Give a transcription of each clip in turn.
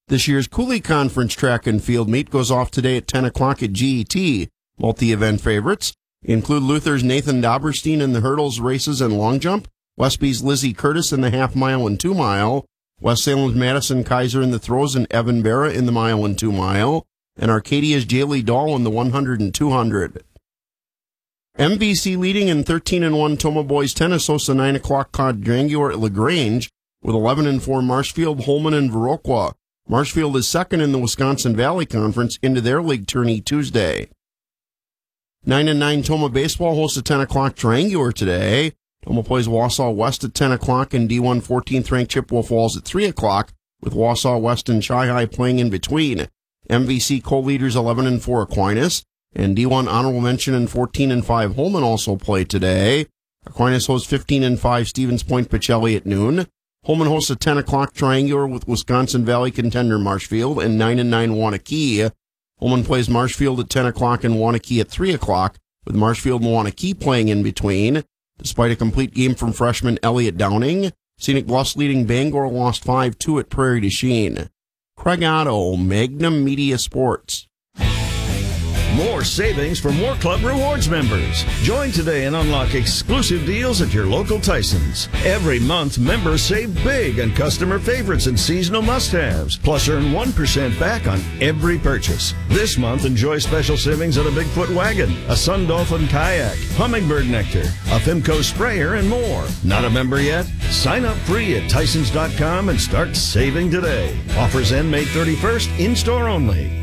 This year's Cooley Conference track and field meet goes off today at 10 o'clock at GET. Multi-event favorites include Luther's Nathan Doberstein in the hurdles, races, and long jump, Westby's Lizzie Curtis in the half-mile and 2-mile, West Salem's Madison Kaiser in the throws, and Evan Barra in the mile and 2-mile, and Arcadia's Jaylee Dahl in the 100 and 200. MVC leading in 13-1 Toma Boys tennis hosts a 9 o'clock quadrangular at LaGrange with 11-4 Marshfield, Holman, and Viroqua. Marshfield is second in the Wisconsin Valley Conference into their league tourney Tuesday. 9-9 Toma Baseball hosts a 10 o'clock triangular today. Toma plays Wausau West at 10 o'clock and D1 14th ranked Chippewa Falls at 3 o'clock with Wausau West and Chi-High playing in between. MVC co-leaders 11-4 Aquinas and D1 honorable mention and 14-5 Holman also play today. Aquinas hosts 15-5 Stevens Point Pacelli at noon. Holman hosts a 10 o'clock triangular with Wisconsin Valley contender Marshfield and 9-9 Wanakee. Holman plays Marshfield at 10 o'clock and Wanakee at 3 o'clock, with Marshfield and Wanakee playing in between. Despite a complete game from freshman Elliott Downing, Scenic Bluffs leading Bangor lost 5-2 at Prairie du Chien. Craig Otto, Magnum Media Sports. More savings for more Club Rewards members. Join today and unlock exclusive deals at your local Tysons. Every month, members save big on customer favorites and seasonal must-haves, plus earn 1% back on every purchase. This month, enjoy special savings on a Bigfoot wagon, a Sun Dolphin kayak, hummingbird nectar, a Fimco sprayer, and more. Not a member yet? Sign up free at Tysons.com and start saving today. Offers end May 31st, in-store only.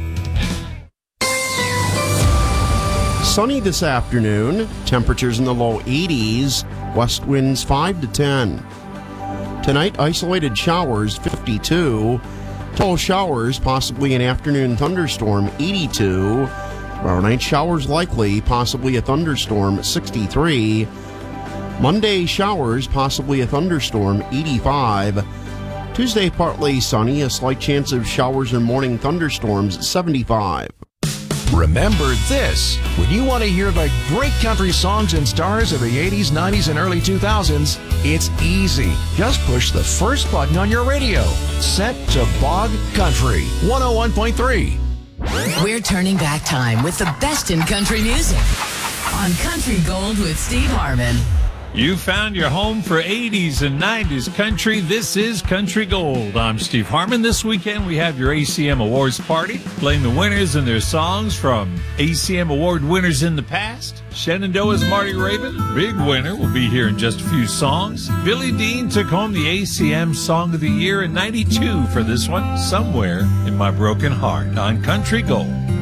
Sunny this afternoon, temperatures in the low 80s, west winds 5 to 10. Tonight, isolated showers 52, total showers, possibly an afternoon thunderstorm 82. Tomorrow night, showers likely, possibly a thunderstorm 63. Monday, showers, possibly a thunderstorm 85. Tuesday, partly sunny, a slight chance of showers and morning thunderstorms 75. Remember this. When you want to hear the great country songs and stars of the 80s, 90s, and early 2000s, it's easy. Just push the first button on your radio. Set to Bog Country 101.3. We're turning back time with the best in country music on Country Gold with Steve Harmon. You found your home for 80s and 90s country. This is Country Gold. I'm Steve Harmon. This weekend we have your ACM Awards party, playing the winners and their songs from ACM Award winners in the past. Shenandoah's Marty Raven, big winner, will be here in just a few songs. Billy Dean took home the ACM Song of the Year in '92 for this one, Somewhere in My Broken Heart, on Country Gold.